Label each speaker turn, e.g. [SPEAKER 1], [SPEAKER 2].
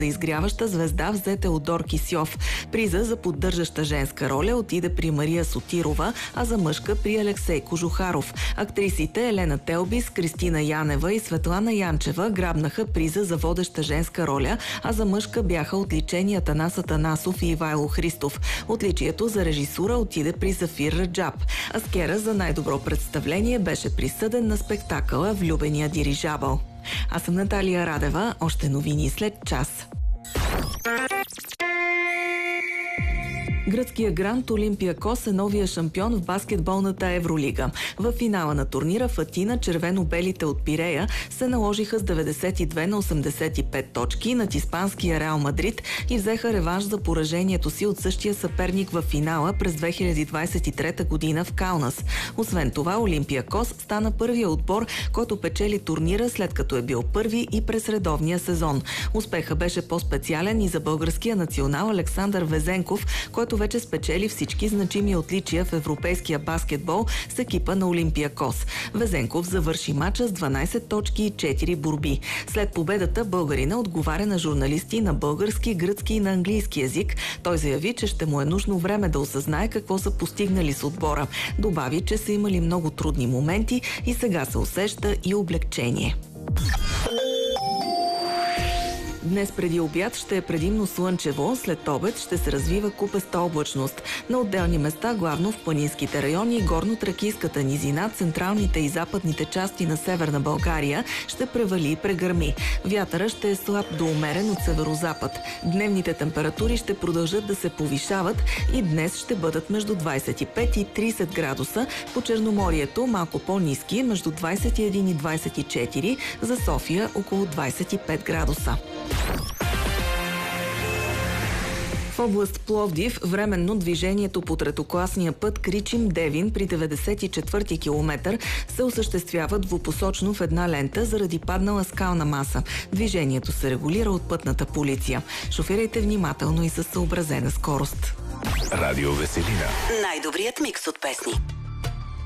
[SPEAKER 1] изгряваща звезда взе Теодор Кисьов. Приза за поддържаща женска роля отиде при Мария Сотирова, а за мъжка при Алексей Кожухаров. Актрисите Елена Телбис, Кристина Янева и Светлана Янчева грабнаха приза за водеща женска роля, а за мъжка бяха отличени Атанас Атанасов и Ивайло Христов. Отличието за режисура отиде при Зафир Раджаб. Аскера за най-добро представление беше присъден на спектакъла "Влюбения дирижабъл". Аз съм Наталия Радева. Още новини след час. Гръцкия грант Олимпиакос е новия шампион в баскетболната Евролига. В финала на турнира в Атина червено-белите от Пирея се наложиха с 92-85 точки над испанския Реал Мадрид и взеха реванш за поражението си от същия съперник в финала през 2023 година в Каунас. Освен това, Олимпиакос стана първия отбор, който печели турнира, след като е бил първи и през редовния сезон. Успеха беше по-специален и за българския национал Александър Везенков, който вече спечели всички значими отличия в европейския баскетбол с екипа на Олимпиакос. Везенков завърши мача с 12 точки и 4 борби. След победата българина отговаря на журналисти на български, гръцки и на английски език. Той заяви, че ще му е нужно време да осъзнае какво са постигнали с отбора. Добави, че са имали много трудни моменти и сега се усеща и облегчение. Днес преди обяд ще е предимно слънчево, след обед ще се развива купеста облачност. На отделни места, главно в планинските райони, горно-тракийската низина, централните и западните части на Северна България ще превали и прегърми. Вятъра ще е слаб до умерен от северозапад. Дневните температури ще продължат да се повишават и днес ще бъдат между 25 и 30 градуса. По Черноморието малко по-ниски, между 21 и 24, за София около 25 градуса. В област Пловдив временно движението по третокласния път Кричим-Девин при 94-ти километър се осъществява двупосочно в една лента заради паднала скална маса. Движението се регулира от пътната полиция. Шофирайте внимателно и със съобразена скорост.
[SPEAKER 2] Радио Веселина.
[SPEAKER 3] Най-добрият микс от песни.